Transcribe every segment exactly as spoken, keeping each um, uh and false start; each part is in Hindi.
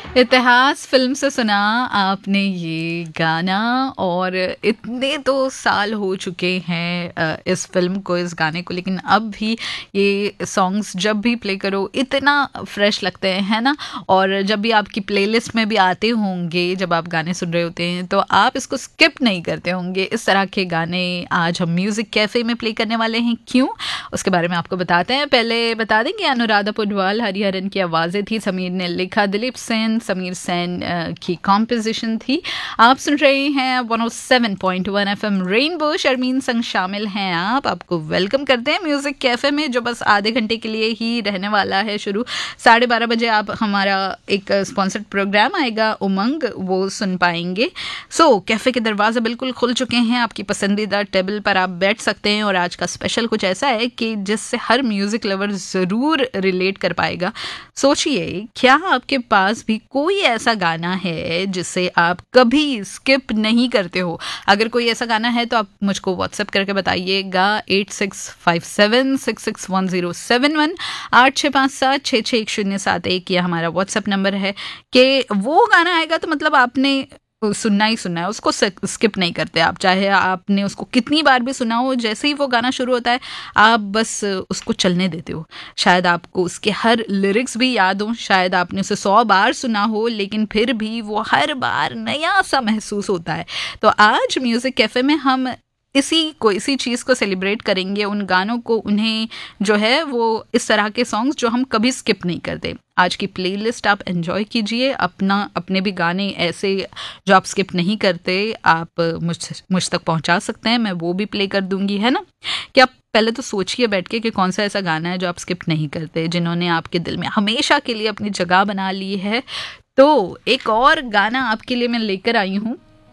इतिहास फिल्म से सुना आपने ये गाना और इतने तो साल हो चुके हैं अ, इस फिल्म को, इस गाने को, लेकिन अब भी ये सॉन्ग्स जब भी प्ले करो इतना फ्रेश लगते हैं, है ना। और जब भी आपकी प्लेलिस्ट में भी आते होंगे, जब आप गाने सुन रहे होते हैं तो आप इसको स्किप नहीं करते होंगे। इस तरह के गाने आज हम म्यूजिक कैफे में प्ले करने वाले हैं, क्यों उसके बारे में आपको बताते हैं। पहले बता दें कि अनुराधा पुडवाल, हरिहरन की आवाज़ें थी, समीर ने लिखा, दिलीप सेन, समीर सेन अ, की कॉम्पोजिशन थी। आप सुन रहे हैं one O seven point one FM rainbow, Sharmin संग शामिल हैं आप। आपको वेलकम करते हैं म्यूजिक कैफे में, जो बस आधे घंटे के लिए ही रहने वाला है शुरू। साढ़े बारह बजे आप हमारा एक स्पॉन्सर्ड प्रोग्राम आएगा उमंग, वो सुन पाएंगे। सो so, कैफे के दरवाजे बिल्कुल खुल चुके हैं, आपकी पसंदीदा टेबल पर आप बैठ सकते हैं। और आज का स्पेशल कुछ ऐसा है कि जिससे हर म्यूजिक लवर जरूर रिलेट कर पाएगा। सोचिए, क्या आपके पास भी कोई ऐसा गाना है जिसे आप कभी स्किप नहीं करते हो? अगर कोई ऐसा गाना है तो आप मुझको व्हाट्सएप करके बताइएगा eight six five seven six six one zero seven one आठ छः पाँच सात छः छः एक शून्य सात एक यह हमारा व्हाट्सएप नंबर है। कि वो गाना आएगा तो मतलब आपने सुनना ही सुनना है, उसको स्किप नहीं करते आप, चाहे आपने उसको कितनी बार भी सुना हो। जैसे ही वो गाना शुरू होता है आप बस उसको चलने देते हो। शायद आपको उसके हर लिरिक्स भी याद हो, शायद आपने उसे सौ बार सुना हो, लेकिन फिर भी वो हर बार नया सा महसूस होता है। तो आज म्यूजिक कैफे में हम इसी को इसी चीज़ को सेलिब्रेट करेंगे, उन गानों को, उन्हें जो है वो इस तरह के सॉन्ग्स जो हम कभी स्किप नहीं करते। आज की प्लेलिस्ट आप एंजॉय कीजिए, अपना अपने भी गाने ऐसे जो आप स्किप नहीं करते आप मुझ मुझ तक पहुंचा सकते हैं, मैं वो भी प्ले कर दूंगी, है ना। कि आप पहले तो सोचिए बैठ के कि कौन सा ऐसा गाना है जो आप स्किप नहीं करते, जिन्होंने आपके दिल में हमेशा के लिए अपनी जगह बना ली है। तो एक और गाना आपके लिए मैं लेकर आई हूँ,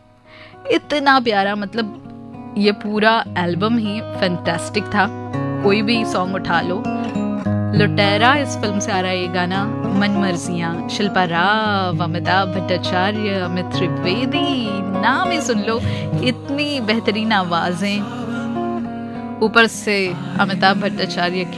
इतना प्यारा, मतलब ये पूरा एल्बम ही फैंटास्टिक था। कोई भी सॉन्ग उठा लो, लुटेरा इस फिल्म से आ रहा है ये गाना, मन मर्जियां, शिल्पा राव, अमिताभ भट्टाचार्य, अमित त्रिवेदी, नाम ही सुन लो, इतनी बेहतरीन आवाजें, ऊपर से अमिताभ भट्टाचार्य के